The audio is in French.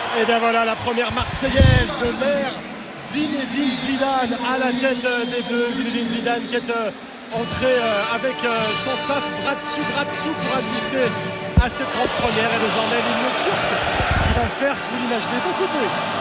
Et bien voilà la première Marseillaise de l'ère Zinedine Zidane à la tête des Bleus. Zinedine Zidane qui est entré avec son staff bras dessous pour assister à cette grande première. Et désormais l'hymne turc qui va faire, vous l'imaginez, beaucoup de bruit.